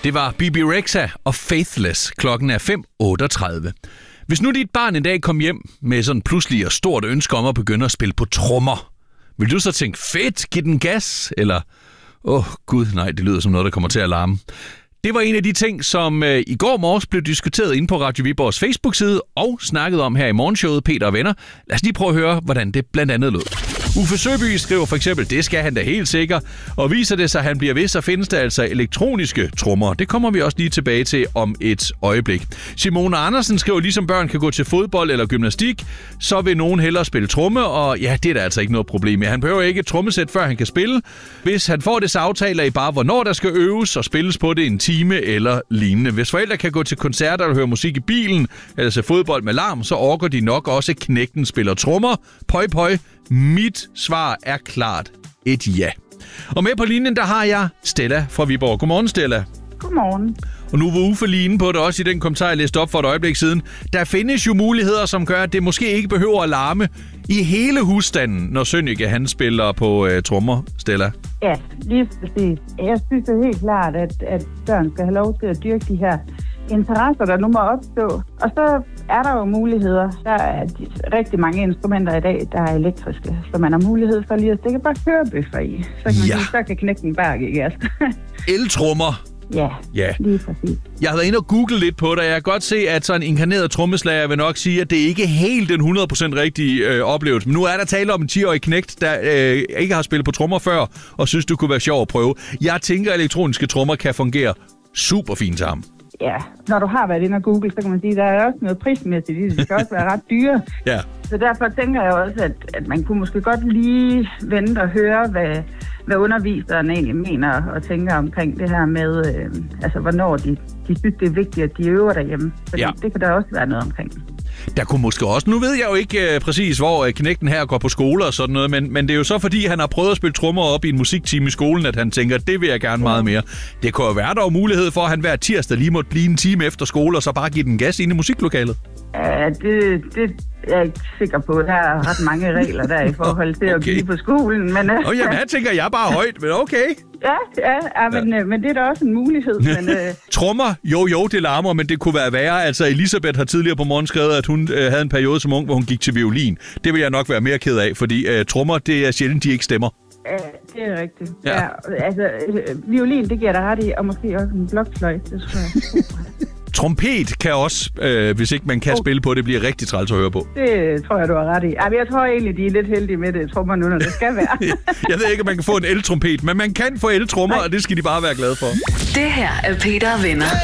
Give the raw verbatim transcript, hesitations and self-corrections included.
Det var B B Rexha og Faithless. Klokken er fem otteogtredive. Hvis nu dit barn en dag kom hjem med sådan pludselig og stort ønske om at begynde at spille på trommer, vil du så tænke, fedt, giv den gas? Eller, åh oh, gud, nej, det lyder som noget, der kommer til at larme. Det var en af de ting, som øh, i går morges blev diskuteret inde på Radio Viborgs Facebook-side og snakket om her i morgenshowet Peter og Venner. Lad os lige prøve at høre, hvordan det blandt andet lød. Uffe Søby skriver for eksempel, det skal han da helt sikkert, og viser det sig, at han bliver ved, så findes der altså elektroniske trommer. Det kommer vi også lige tilbage til om et øjeblik. Simone Andersen skriver, ligesom børn kan gå til fodbold eller gymnastik, så vil nogen hellere spille tromme, og ja, det er der altså ikke noget problem med. Han behøver ikke et trommesæt, før han kan spille. Hvis han får det, så aftaler I bare, hvornår der skal øves og spilles på det en time eller lignende. Hvis forældre kan gå til koncerter eller høre musik i bilen, eller se fodbold med larm, så orker de nok også, at knægten spiller trommer. Pøj, pøj. Mit svar er klart et ja. Og med på linjen, der har jeg Stella fra Viborg. Godmorgen, Stella. Godmorgen. Og nu var Uffe lige inde på det også i den kommentar, jeg læste op for et øjeblik siden. Der findes jo muligheder, som gør, at det måske ikke behøver at larme i hele husstanden, når Sønneke han spiller på øh, trommer, Stella. Ja, lige præcis. Jeg synes det er helt klart, at, at børn skal have lov til at dyrke de her interesser, der nu må opstå. Og så er der jo muligheder. Der er rigtig mange instrumenter i dag, der er elektriske, så man har mulighed for lige at stikke bare kørebøffer i. Så kan man ja. sige, så kan knækken bare give gas. Eltrommer. Ja, ja, lige præcis. Jeg har været inde og google lidt på det, og jeg kan godt se, at sådan en inkarneret trommeslager vil nok sige, at det ikke er helt den hundrede procent rigtige øh, oplevelse. Men nu er der tale om en ti-årig knægt, der øh, ikke har spillet på trommer før, og synes, det kunne være sjovt at prøve. Jeg tænker, at elektroniske trommer kan fungere super fint til ham. Ja, når du har været inde og google, så kan man sige, at der er også noget prismæssigt i det. Det kan også være ret dyre. Ja. Så derfor tænker jeg også, at, at man kunne måske godt lige vente og høre, hvad, hvad underviseren egentlig mener og tænker omkring det her med, øh, altså hvornår de, de synes, det er vigtigt, at de øver derhjemme. Fordi ja. Det kan der også være noget omkring. Der kunne måske også, nu ved jeg jo ikke øh, præcis, hvor øh, knægten her går på skole og sådan noget, men, men det er jo så, fordi han har prøvet at spille trommer op i en musiktime i skolen, at han tænker, det vil jeg gerne meget mere. Det kunne jo være, der var mulighed for, at han hver tirsdag lige måtte blive en time efter skole, og så bare give den gas ind i musiklokalet. Ja, det, det er jeg ikke sikker på. Der er ret mange regler der i forhold til okay. at blive på skolen. Men, Åh, oh, jamen, her tænker jeg bare højt, men okay. Ja, ja, ja, men, ja. men det er da også en mulighed. Men, øh... Trommer, jo jo, det larmer, men det kunne være værre. Altså, Elisabeth har tidligere på morgen skrevet, at hun øh, havde en periode som ung, hvor hun gik til violin. Det vil jeg nok være mere ked af, fordi øh, trommer, det er sjældent, de ikke stemmer. Ja, det er rigtigt. Ja. Ja, altså, øh, violin, det giver dig ret i, og måske også en blokfløjte, det tror jeg. Trompet kan også, øh, hvis ikke man kan oh. spille på det, bliver rigtig træls at høre på. Det tror jeg, du har ret i. Altså, jeg tror egentlig, de er lidt heldige med det, trommer nu, når det skal være. Jeg ved ikke, om man kan få en eltrompet, men man kan få eltrommer, og det skal de bare være glade for. Det her er Peter og Venner.